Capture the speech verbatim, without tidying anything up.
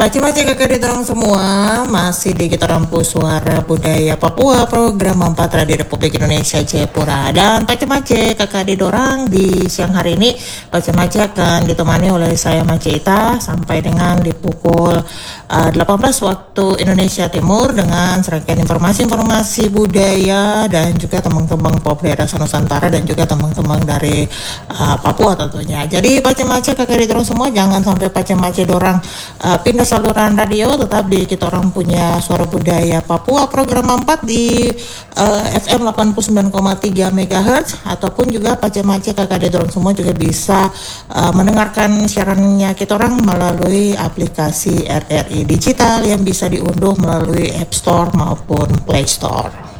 Pacim-pacim kakak dorong semua, masih di kita rampu suara budaya Papua program empat Radio Republik Indonesia Jayapura. Dan pacim-pacim kakak didorang di siang hari ini, pacim-pacim akan ditemani oleh saya Macita sampai dengan di pukul uh, delapan belas waktu Indonesia Timur dengan serangkaian informasi-informasi budaya dan juga teman-teman pop daerah Nusantara dan juga teman-teman dari uh, Papua tentunya. Jadi pacim-pacim kakak didorong semua, jangan sampai pacim-pacim dorang uh, pindah saluran radio, tetap di kita orang punya suara budaya Papua program empat di uh, F M delapan puluh sembilan koma tiga megahertz, ataupun juga pacem-pacem kakak dorong semua juga bisa uh, mendengarkan siarannya kita orang melalui aplikasi R R I digital yang bisa diunduh melalui App Store maupun Play Store.